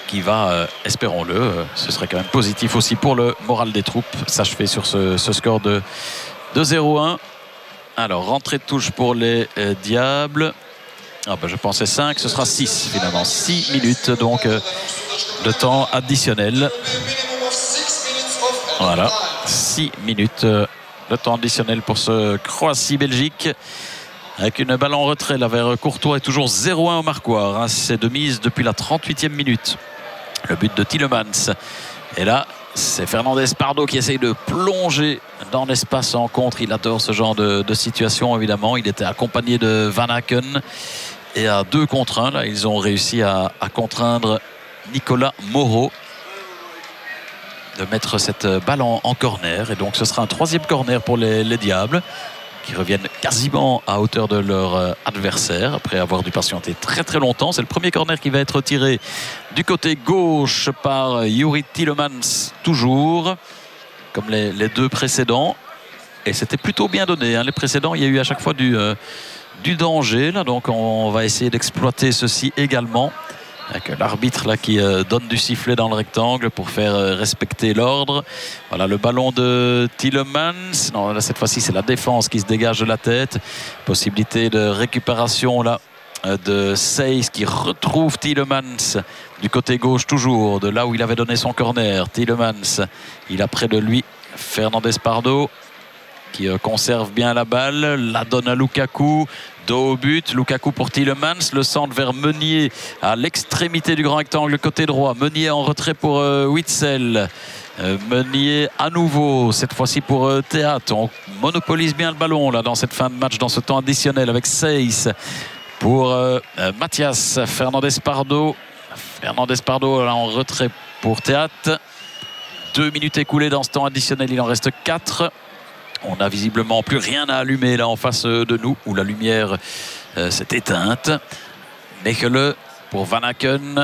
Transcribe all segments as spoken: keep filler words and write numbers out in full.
qui va, euh, espérons-le, euh, ce serait quand même positif aussi pour le moral des troupes, s'achever sur ce, ce score de, de zéro un. Alors, rentrée de touche pour les euh, Diables. Ah ben, je pensais cinq, ce sera six finalement. six minutes donc euh, de temps additionnel. Voilà, six minutes euh, de temps additionnel pour ce Croatie-Belgique. Avec une balle en retrait là vers Courtois et toujours zéro un au marquoir. Hein. C'est de mise depuis la trente-huitième minute. Le but de Tielemans. Et là, c'est Fernandez Pardo qui essaye de plonger dans l'espace en contre. Il adore ce genre de, de situation, évidemment. Il était accompagné de Van Aken. Et à deux contre un, là, ils ont réussi à, à contraindre Nicolas Moreau de mettre cette balle en, en corner. Et donc, ce sera un troisième corner pour les, les Diables, qui reviennent quasiment à hauteur de leur euh, adversaire après avoir dû patienter très très longtemps. C'est le premier corner qui va être tiré du côté gauche par Youri Tielemans, toujours comme les, les deux précédents, et c'était plutôt bien donné, hein. Les précédents, il y a eu à chaque fois du, euh, du danger là, donc on va essayer d'exploiter ceci également avec l'arbitre là qui euh, donne du sifflet dans le rectangle pour faire euh, respecter l'ordre. Voilà le ballon de Tielemans. Non, là, cette fois-ci c'est la défense qui se dégage de la tête. Possibilité de récupération là euh, de Seyss qui retrouve Tielemans du côté gauche, toujours de là où il avait donné son corner. Tielemans, il a près de lui Fernandez Pardo qui euh, conserve bien la balle, la donne à Lukaku, dos au but, Lukaku pour Tielemans, le centre vers Meunier à l'extrémité du grand rectangle côté droit. Meunier en retrait pour euh, Witsel. Euh, Meunier à nouveau, cette fois-ci pour euh, Théâtre. On monopolise bien le ballon là dans cette fin de match, dans ce temps additionnel avec Seyss pour euh, euh, Mathias. Fernandez Pardo. Fernandez Pardo là en retrait pour Théâtre. Deux minutes écoulées dans ce temps additionnel, il en reste quatre. On n'a visiblement plus rien à allumer là en face de nous, où la lumière euh, s'est éteinte. Mechelen pour Van Aken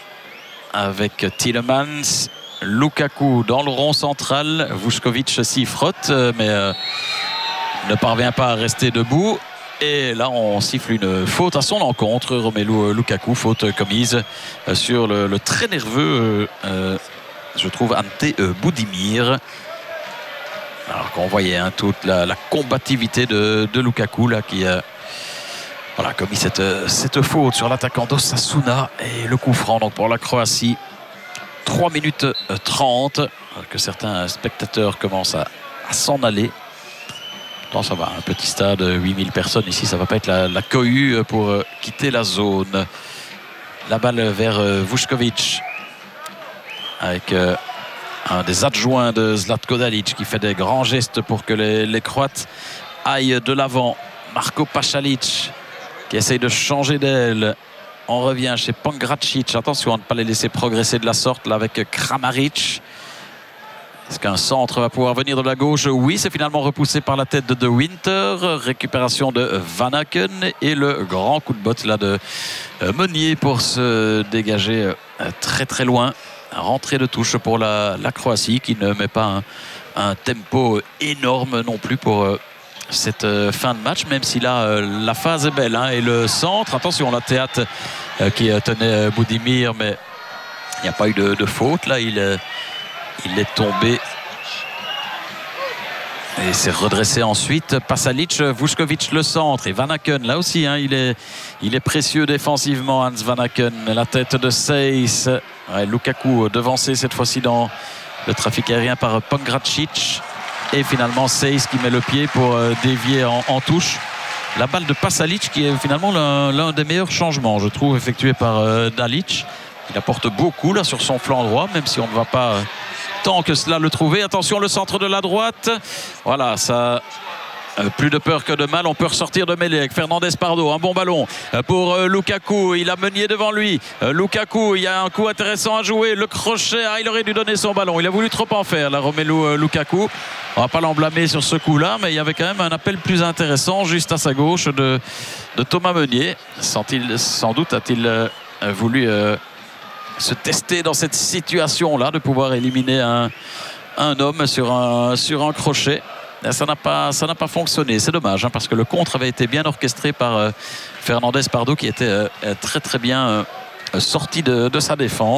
avec Tielemans. Lukaku dans le rond central. Vuskovic s'y frotte, mais euh, ne parvient pas à rester debout. Et là, on siffle une faute à son encontre. Romelu Lukaku, faute commise sur le, le très nerveux, euh, je trouve, Ante Boudimir. Alors qu'on voyait hein, toute la, la combativité de, de Lukaku là, qui a voilà, commis cette, cette faute sur l'attaquant d'Osasuna. Et le coup franc donc, pour la Croatie. trois minutes trente. Que certains spectateurs commencent à, à s'en aller. Pourtant ça va, un petit stade, huit mille personnes ici, ça va pas être la, la cohue pour euh, quitter la zone. La balle vers euh, Vuskovic avec euh, un des adjoints de Zlatko Dalic qui fait des grands gestes pour que les, les Croates aillent de l'avant. Marko Pasalic qui essaye de changer d'aile. On revient chez Pongracic. Attention à ne pas les laisser progresser de la sorte là avec Kramaric. Est-ce qu'un centre va pouvoir venir de la gauche? Oui, c'est finalement repoussé par la tête de De Winter. Récupération de Van Aken et le grand coup de botte là de Meunier pour se dégager très très loin. Rentrée de touche pour la, la Croatie qui ne met pas un, un tempo énorme non plus pour euh, cette euh, fin de match, même si là euh, la phase est belle hein, et le centre, attention la Théâtre euh, qui euh, tenait euh, Boudimir, mais il n'y a pas eu de, de faute là, il, euh, il est tombé et s'est redressé ensuite. Pasalic, Vuskovic le centre et Van Aken là aussi hein, il, est, il est précieux défensivement, Hans Van Aken. La tête de Seyss. Ouais, Lukaku devancé cette fois-ci dans le trafic aérien par Pongracic. Et finalement Seyss qui met le pied pour euh, dévier en, en touche. La balle de Pasalic qui est finalement l'un des meilleurs changements, je trouve, effectué par euh, Dalic. Il apporte beaucoup là sur son flanc droit, même si on ne va pas euh, tant que cela le trouver. Attention, le centre de la droite. Voilà, ça... Euh, plus de peur que de mal, on peut ressortir de mêlée avec Fernandez Pardo, un bon ballon pour euh, Lukaku, il a Meunier devant lui. euh, Lukaku, il y a un coup intéressant à jouer, le crochet, ah, il aurait dû donner son ballon, il a voulu trop en faire là, Romelu euh, Lukaku. On va pas l'emblâmer sur ce coup là, mais il y avait quand même un appel plus intéressant juste à sa gauche de, de Thomas Meunier. Sans, sans doute a-t-il euh, voulu euh, se tester dans cette situation là, de pouvoir éliminer un, un homme sur un, sur un crochet. Ça n'a pas, ça n'a pas fonctionné, c'est dommage hein, parce que le contre avait été bien orchestré par euh, Fernandez Pardo qui était euh, très très bien euh, sorti de, de sa défense.